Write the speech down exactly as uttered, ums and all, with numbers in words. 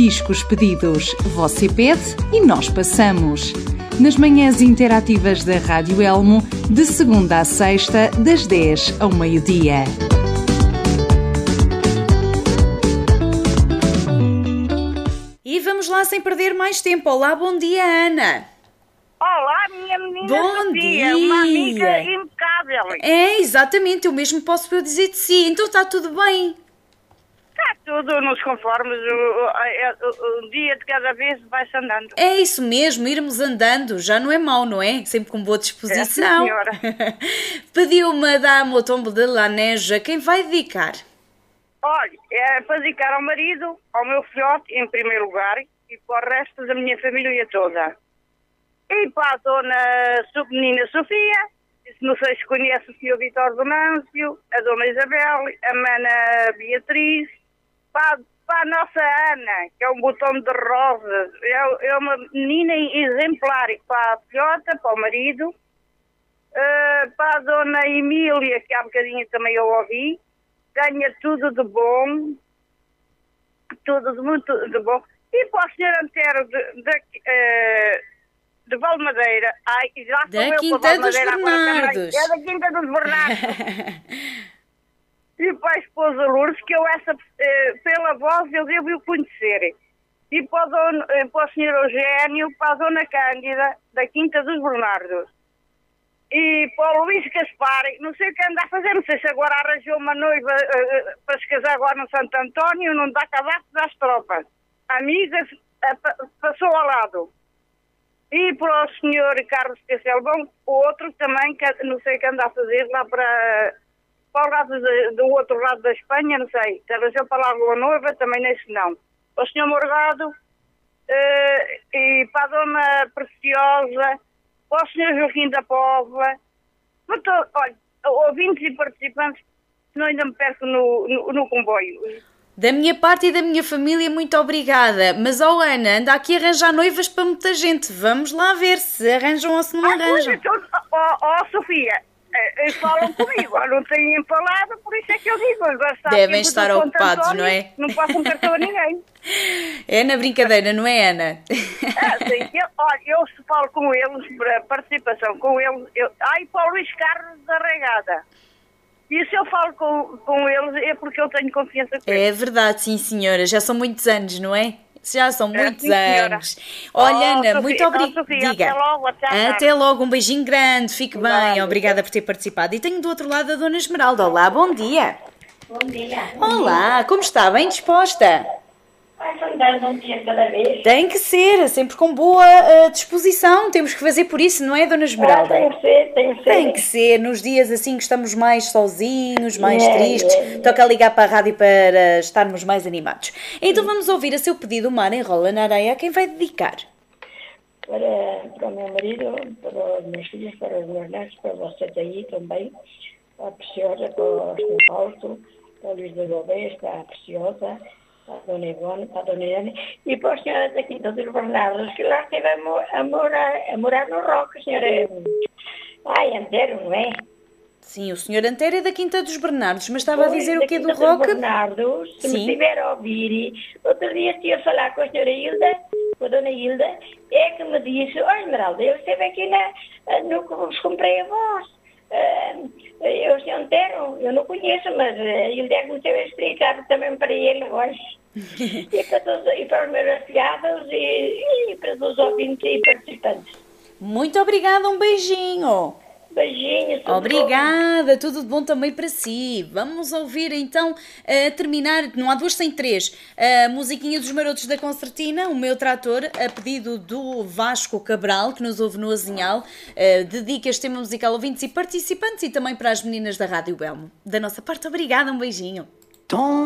discos pedidos. Você pede e nós passamos. Nas manhãs interativas da Rádio Elmo, de segunda a sexta, das dez ao meio-dia. E vamos lá sem perder mais tempo. Olá, bom dia, Ana. Olá, minha menina Bom Sofia, dia. uma amiga impecável. É, exatamente, eu mesmo posso eu dizer de si. Então está tudo bem. Está tudo nos conformes, o, o, o, o dia de cada vez vai-se andando. É isso mesmo, irmos andando, já não é mau, não é? Sempre com boa disposição. É, senhora. Pediu-me a dama o tombo de laneja, quem vai dedicar? Olha, é para dedicar ao marido, ao meu filhote, em primeiro lugar, e para o resto da minha família toda. E para a dona menina Sofia, não sei se conhece o senhor Vitor do Mâncio, a dona Isabel, a mana Beatriz, para, para a nossa Ana, que é um botão de rosas, é, é uma menina exemplar, e para a filhota, para o marido, uh, para a dona Emília, que há bocadinho também eu ouvi, ganha tudo de bom, tudo de muito de bom, e para o senhor Antero de... de uh, de Valmadeira, ai, já da eu Quinta dos Bernardos. É da Quinta dos Bernardos. E para a esposa Lourdes, que eu essa, eh, pela voz eu devo o conhecer. E para o, dono, eh, para o senhor Eugénio, para a dona Cândida, da Quinta dos Bernardos. E para o Luís Gaspar, não sei o que anda a fazer, não sei se agora arranjou uma noiva eh, para se casar agora no Santo António, não dá cadastro das tropas. Amigas, eh, passou ao lado. E para o senhor Carlos Castelbão, o outro também, que não sei o que anda a fazer lá para, para o lado de, do outro lado da Espanha, não sei. Se arranjou para lá Lua Noiva, também nesse não. Para o senhor Morgado, uh, e para a dona Preciosa, para o senhor Joaquim da Póvoa, para todo, olha, ouvintes e participantes, senão ainda me perco no, no, no comboio. Da minha parte e da minha família, muito obrigada. Mas, ó oh, Ana, anda aqui a arranjar noivas para muita gente. Vamos lá ver se arranjam ou se não ah, arranjam. Ó, oh, oh, Sofia, eles falam comigo, não têm falado, por isso é que eu digo. Agora devem estar ocupados, António, não é? Não passam cartão a ninguém. É na brincadeira, não é, Ana? Ah, sim, eu, olha, eu se falo com eles, para participação com eles, eu, ai, para o Luís Carlos da Regada. E se eu falo com, com eles é porque eu tenho confiança com eles. É verdade, sim, senhora. Já são muitos anos, não é? Já são muitos é, sim, anos. Olha, oh, Ana, Sofia, muito obrigada. Oh, Diga. Até logo. Até, até logo. Um beijinho grande. Fique Vai, bem. Obrigada por ter participado. E tenho do outro lado a Dona Esmeralda. Olá, bom dia. Bom dia. Olá, como está? Bem disposta? Vai andando um dia cada vez. Tem que ser, sempre com boa uh, disposição. Temos que fazer por isso, não é, Dona Esmeralda? Ah, tem que ser, tem que ser. Tem que ser, nos dias assim que estamos mais sozinhos, mais é, tristes, é, é. toca ligar para a rádio para estarmos mais animados. Então vamos ouvir a seu pedido, o Mar Enrola na Areia, a quem vai dedicar? Para, para o meu marido, para os meus filhos, para os meus netos, para vocês aí também, para a Preciosa, para o senhor Fausto, para o Luís de Gouveia, para a Preciosa, para a dona Ivone, para a dona Irene, e para a senhora da Quinta dos Bernardos, que lá esteve a, mo a, morar, a morar no Roque, senhora. Ai, Antero, não é? Sim, o senhor Antero é da Quinta dos Bernardos, mas estava Pois, a dizer o quê do Quinta Roque? dos Bernardos, se Sim. me estiver a ouvir, outro dia estive a falar com a senhora Hilda, com a dona Hilda, é que me disse, olha, Esmeralda, eu esteve aqui na, no que vos comprei a voz. Uh, eu sei Antero, eu não conheço, mas uh, Hilda é que me teve a explicar também para ele hoje. e, para todos, e para os meus afilhados e, e para todos os ouvintes e participantes. Muito obrigada, um beijinho. Beijinhos. Tudo Obrigada, bom. Tudo de bom também para si. Vamos ouvir então, a terminar, não há duas sem três, a musiquinha dos Marotos da Concertina, o meu trator, a pedido do Vasco Cabral, que nos ouve no Azinhal, uh, dedica este tema musical a ouvintes e participantes e também para as meninas da Rádio Elmo. Da nossa parte, obrigada, um beijinho. Tom.